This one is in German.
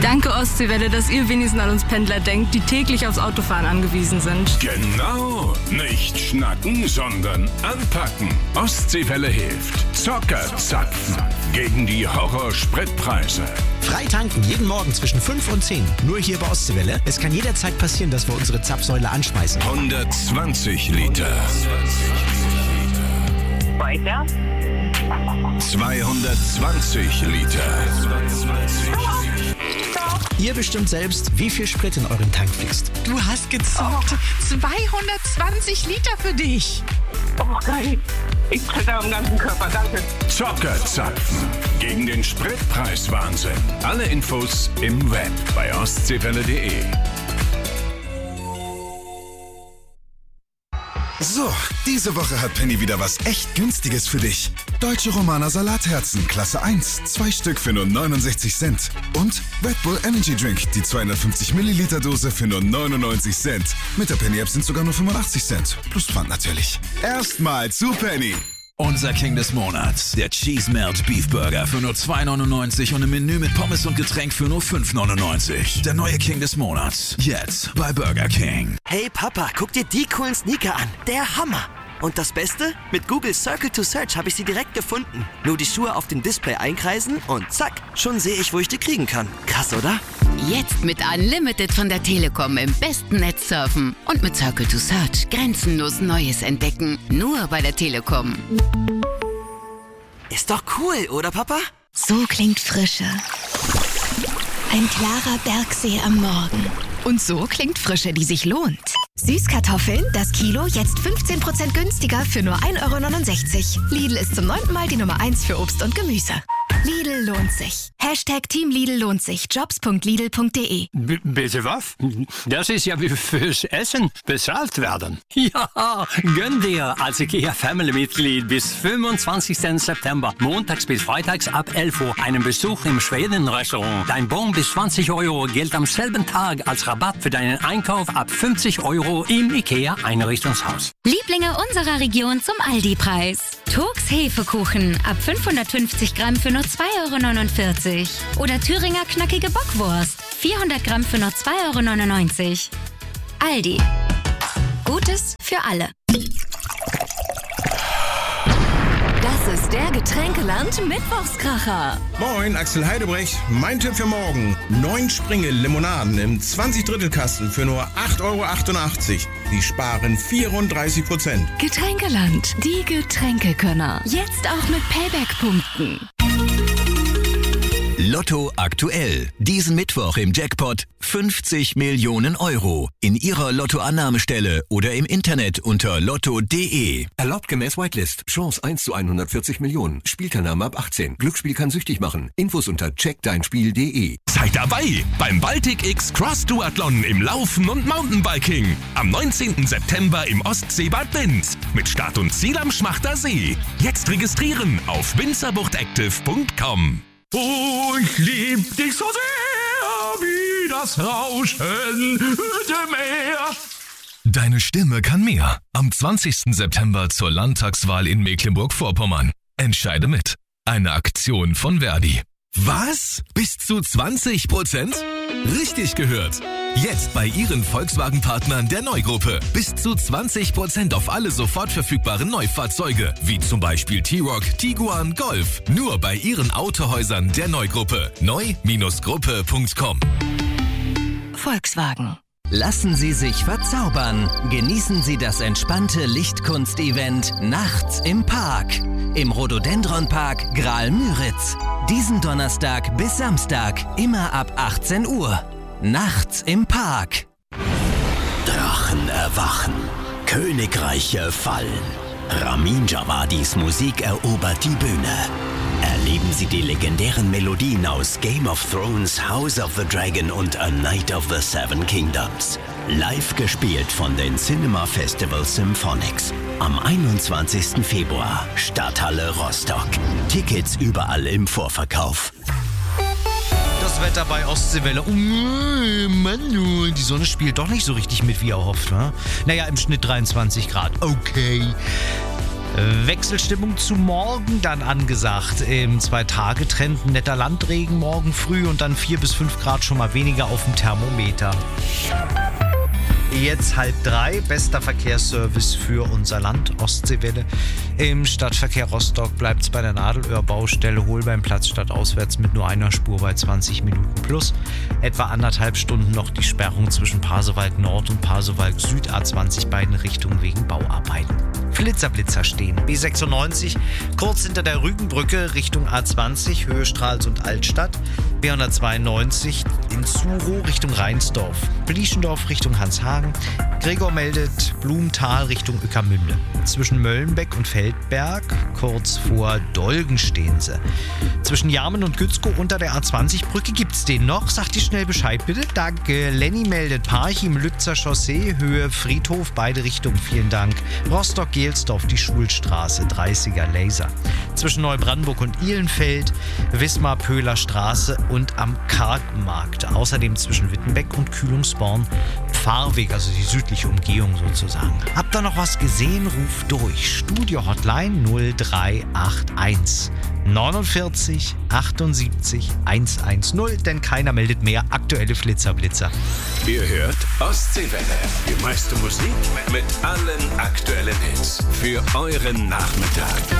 Danke Ostseewelle, dass ihr wenigstens an uns Pendler denkt, die täglich aufs Autofahren angewiesen sind. Genau, nicht schnacken, sondern anpacken. Ostseewelle hilft. Zocker zapfen gegen die Horrorspritpreise. Frei tanken jeden Morgen zwischen 5 und 10. Nur hier bei Ostseewelle. Es kann jederzeit passieren, dass wir unsere Zapfsäule anschmeißen. 120 Liter. Weiter. 220 Liter. Ihr bestimmt selbst, wie viel Sprit in euren Tank fließt. Du hast gezockt. 220 Liter für dich. Oh, geil. Ich zitter am ganzen Körper, danke. Zocker zapfen gegen den Spritpreiswahnsinn. Alle Infos im Web bei ostseewelle.de. So, diese Woche hat Penny wieder was echt Günstiges für dich. Deutsche Romaner Salatherzen, Klasse 1, 2 Stück für nur 69 Cent. Und Red Bull Energy Drink, die 250 Milliliter Dose für nur 99 Cent. Mit der Penny App sind sogar nur 85 Cent. Plus Pfand natürlich. Erstmal zu Penny. Unser King des Monats, der Cheese Melt Beef Burger für nur 2,99 und ein Menü mit Pommes und Getränk für nur 5,99. Der neue King des Monats, jetzt bei Burger King. Hey Papa, guck dir die coolen Sneaker an. Der Hammer. Und das Beste? Mit Google Circle to Search habe ich sie direkt gefunden. Nur die Schuhe auf dem Display einkreisen und zack, schon sehe ich, wo ich die kriegen kann. Krass, oder? Jetzt mit Unlimited von der Telekom im besten Netz surfen. Und mit Circle to Search grenzenlos Neues entdecken. Nur bei der Telekom. Ist doch cool, oder Papa? So klingt Frische. Ein klarer Bergsee am Morgen. Und so klingt Frische, die sich lohnt. Süßkartoffeln, das Kilo, jetzt 15% günstiger für nur 1,69 €. Lidl ist zum 9. Mal die Nummer 1 für Obst und Gemüse. Lidl lohnt sich. Hashtag Team Lidl lohnt sich. Jobs.lidl.de. Bitte was? Das ist ja wie fürs Essen bezahlt werden. Ja, gönn dir als IKEA-Family-Mitglied bis 25. September, montags bis freitags ab 11 Uhr, einen Besuch im Schweden-Restaurant. Dein Bon bis 20 € gilt am selben Tag als Rabatt für deinen Einkauf ab 50 € im IKEA-Einrichtungshaus. Lieblinge unserer Region zum Aldi-Preis. Turks Hefekuchen ab 550 Gramm für nur 2,49 €. Oder Thüringer knackige Bockwurst. 400 Gramm für nur 2,99 €. Aldi. Gutes für alle. Das ist der Getränkeland Mittwochskracher. Moin, Axel Heidebrecht. Mein Tipp für morgen. 9 Springel-Limonaden im 20-Drittel-Kasten für nur 8,88 €. Die sparen 34%. Getränkeland, die Getränkekönner. Jetzt auch mit Payback-Punkten. Lotto aktuell. Diesen Mittwoch im Jackpot 50 Millionen € in Ihrer Lottoannahmestelle oder im Internet unter lotto.de. Erlaubt gemäß Whitelist. Chance 1 zu 140 Millionen. Spielteilnahme ab 18. Glücksspiel kann süchtig machen. Infos unter checkdeinspiel.de. Seid dabei beim Baltic X Cross Duathlon im Laufen und Mountainbiking. Am 19. September im Ostseebad Binz. Mit Start und Ziel am Schmachter See. Jetzt registrieren auf winzerbuchtactive.com. Oh, ich lieb dich so sehr, wie das rauschende Meer. Deine Stimme kann mehr. Am 20. September zur Landtagswahl in Mecklenburg-Vorpommern. Entscheide mit. Eine Aktion von Verdi. Was? Bis zu 20%? Richtig gehört. Jetzt bei Ihren Volkswagen-Partnern der Neugruppe. Bis zu 20% auf alle sofort verfügbaren Neufahrzeuge. Wie zum Beispiel T-Roc, Tiguan, Golf. Nur bei Ihren Autohäusern der Neugruppe. Neu-Gruppe.com. Volkswagen. Lassen Sie sich verzaubern. Genießen Sie das entspannte Lichtkunst-Event Nachts im Park. Im Rhododendron-Park Graal-Müritz. Diesen Donnerstag bis Samstag, immer ab 18 Uhr. Nachts im Park. Drachen erwachen. Königreiche fallen. Ramin Djawadis Musik erobert die Bühne. Erleben Sie die legendären Melodien aus Game of Thrones, House of the Dragon und A Night of the Seven Kingdoms. Live gespielt von den Cinema Festival Symphonics. Am 21. Februar, Stadthalle Rostock. Tickets überall im Vorverkauf. Das Wetter bei Ostseewelle. Oh Mann, die Sonne spielt doch nicht so richtig mit, wie erhofft. Ne? Naja, im Schnitt 23 Grad. Okay. Wechselstimmung zu morgen dann angesagt. Im 2-Tage-Trend netter Landregen morgen früh und dann 4 bis 5 Grad schon mal weniger auf dem Thermometer. Jetzt 2:30, bester Verkehrsservice für unser Land, Ostseewelle. Im Stadtverkehr Rostock bleibt es bei der Nadelöhr-Baustelle Holbeinplatz stadtauswärts mit nur einer Spur bei 20 Minuten plus. Etwa 1,5 Stunden noch die Sperrung zwischen Pasewalk Nord und Pasewalk Süd, A20 beiden Richtungen wegen Bauarbeiten. Blitzer stehen. B96 kurz hinter der Rügenbrücke Richtung A20, Höhe Strahls und Altstadt. B192 in Zuro Richtung Rheinsdorf. Blieschendorf Richtung Hanshagen. Gregor meldet Blumenthal Richtung Ueckermünde. Zwischen Möllenbeck und Feldberg, kurz vor Dolgen stehen sie. Zwischen Jarmen und Gützkow unter der A20-Brücke gibt's den noch. Sagt ihr schnell Bescheid bitte. Danke. Lenny meldet Parchim, Lübzer Chaussee, Höhe Friedhof, beide Richtungen. Vielen Dank. Rostock-Gelsdorf, die Schulstraße, 30er Laser. Zwischen Neubrandenburg und Ihlenfeld, Wismar-Pöhler Straße und am Kargmarkt. Außerdem zwischen Wittenbeck und Kühlungsborn Fahrweg, also die südliche Umgehung sozusagen. Habt ihr noch was gesehen? Ruft durch. Studio-Hotline 0381 49 78 110, denn keiner meldet mehr aktuelle Flitzer. Ihr hört Ostseewelle. Die meiste Musik mit allen aktuellen Hits für euren Nachmittag.